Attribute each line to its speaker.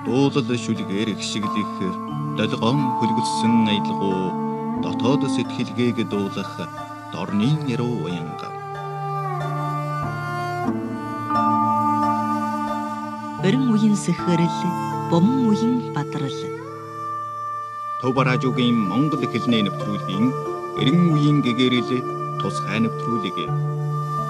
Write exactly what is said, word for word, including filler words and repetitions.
Speaker 1: Дуулал шүлгээр ихшиглэх долгоон хөлгөссөн аялгуу дотоод сэтгэлгээг дуулах дорны яруу уянга.
Speaker 2: Өрн үеийн сэхэрэл, бомн үеийн бадрал.
Speaker 1: Төв радиогийн Монгол хэлний нэвтрүүлгийн эрен үеийн гэгэрэл тусгай нэвтрүүлэг.